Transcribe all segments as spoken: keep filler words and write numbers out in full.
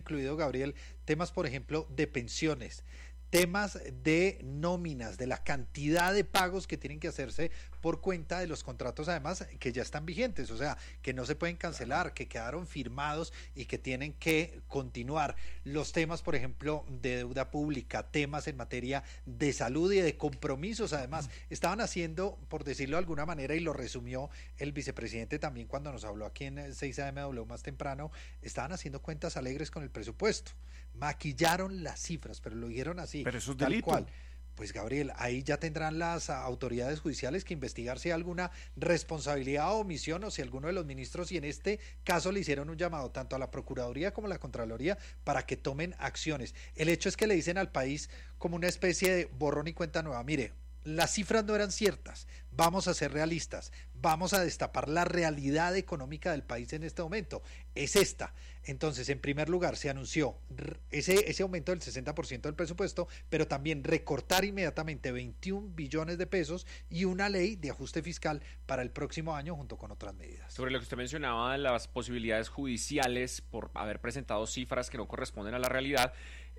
incluido, Gabriel, temas, por ejemplo, de pensiones, temas de nóminas, de la cantidad de pagos que tienen que hacerse por cuenta de los contratos, además, que ya están vigentes, o sea, que no se pueden cancelar, que quedaron firmados y que tienen que continuar. Los temas, por ejemplo, de deuda pública, temas en materia de salud y de compromisos, además, estaban haciendo, por decirlo de alguna manera, y lo resumió el vicepresidente también cuando nos habló aquí en seis A M W más temprano, estaban haciendo cuentas alegres con el presupuesto, maquillaron las cifras, pero lo dijeron así. Pero eso es tal delito. cual. Pues Gabriel, ahí ya tendrán las autoridades judiciales que investigar si hay alguna responsabilidad o omisión o si alguno de los ministros, y en este caso le hicieron un llamado tanto a la Procuraduría como a la Contraloría para que tomen acciones. El hecho es que le dicen al país como una especie de borrón y cuenta nueva, mire, las cifras no eran ciertas, vamos a ser realistas, vamos a destapar la realidad económica del país en este momento, es esta. Entonces, en primer lugar, se anunció ese, ese aumento del sesenta por ciento del presupuesto, pero también recortar inmediatamente veintiún billones de pesos y una ley de ajuste fiscal para el próximo año junto con otras medidas. Sobre lo que usted mencionaba, las posibilidades judiciales por haber presentado cifras que no corresponden a la realidad,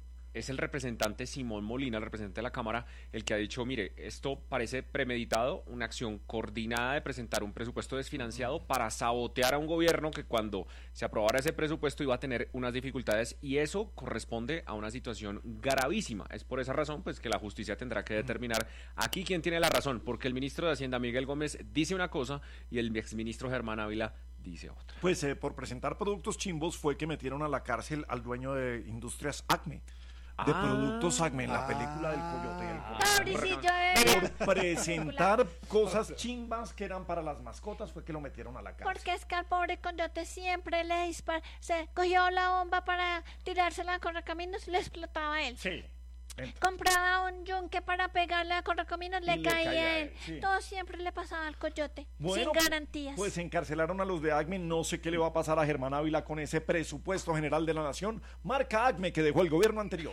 es el representante Simón Molina, el representante de la Cámara, el que ha dicho, mire, esto parece premeditado, una acción coordinada de presentar un presupuesto desfinanciado para sabotear a un gobierno que cuando se aprobara ese presupuesto iba a tener unas dificultades, y eso corresponde a una situación gravísima. Es por esa razón pues que la justicia tendrá que determinar aquí quién tiene la razón, porque el ministro de Hacienda, Miguel Gómez, dice una cosa y el exministro Germán Ávila dice otra. Pues eh, por presentar productos chimbos fue que metieron a la cárcel al dueño de Industrias Acme. De ah, Productos Acme, en la ah, película del Coyote y el Coyote. Ah, por presentar cosas chimbas que eran para las mascotas fue que lo metieron a la cárcel. Porque es que al pobre Coyote siempre le disparó, se cogió la bomba para tirársela a Correcaminos y le explotaba a él. Sí. Entonces. Compraba un yunque para pegarle a Correcaminos, le, le caía a él. Sí. Todo siempre le pasaba al Coyote, bueno, sin garantías. Pues encarcelaron a los de Acme, no sé qué le va a pasar a Germán Ávila con ese presupuesto general de la nación, marca Acme que dejó el gobierno anterior.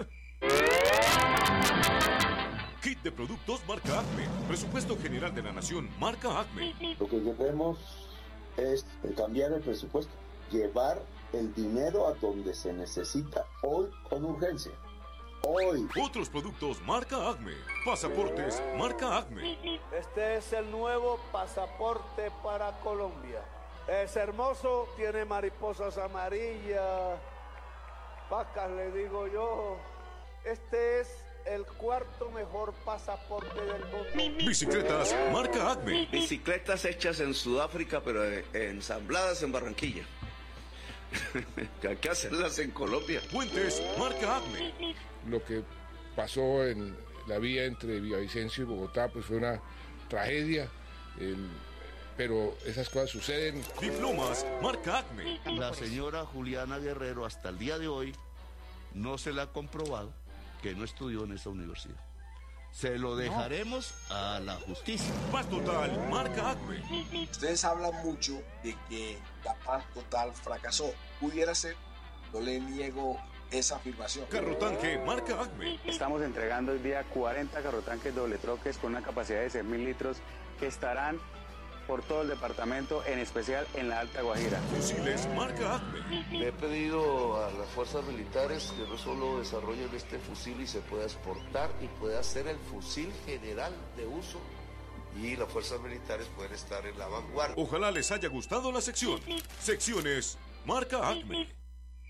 Kit de productos marca Acme, presupuesto general de la nación, marca Acme. Lo que debemos es cambiar el presupuesto, llevar el dinero a donde se necesita, hoy con urgencia. Hoy. Otros productos marca Acme. Pasaportes marca Acme. Este es el nuevo pasaporte para Colombia. Es hermoso, tiene mariposas amarillas, vacas le digo yo. Este es el cuarto mejor pasaporte del mundo. Bicicletas marca Acme. Bicicletas hechas en Sudáfrica pero ensambladas en Barranquilla. Que hay que hacerlas en Colombia. Puentes marca Acme. Lo que pasó en la vía entre Villavicencio y Bogotá pues fue una tragedia, eh, pero esas cosas suceden. Diplomas marca Acme. La señora Juliana Guerrero hasta el día de hoy no se le ha comprobado que no estudió en esa universidad. Se lo dejaremos no. a la justicia. Paz Total marca Acme. Ustedes hablan mucho de que la Paz Total fracasó. Pudiera ser, no le niego esa afirmación. Carrotanque marca Acme. Estamos entregando hoy día cuarenta carrotanques doble troques con una capacidad de seis mil litros que estarán por todo el departamento, en especial en la Alta Guajira. Fusiles marca Acme. Le he pedido a las fuerzas militares que no solo desarrollen este fusil y se pueda exportar y pueda ser el fusil general de uso, y las fuerzas militares pueden estar en la vanguardia. Ojalá les haya gustado la sección. Secciones marca Acme.